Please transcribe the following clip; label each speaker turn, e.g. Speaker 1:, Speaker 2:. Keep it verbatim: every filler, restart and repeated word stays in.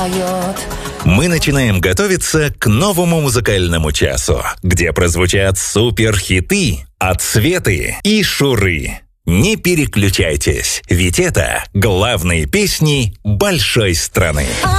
Speaker 1: поет.
Speaker 2: Мы начинаем готовиться к новому музыкальному часу, где прозвучат суперхиты, отсветы и шуры. Не переключайтесь, ведь это главные песни большой страны.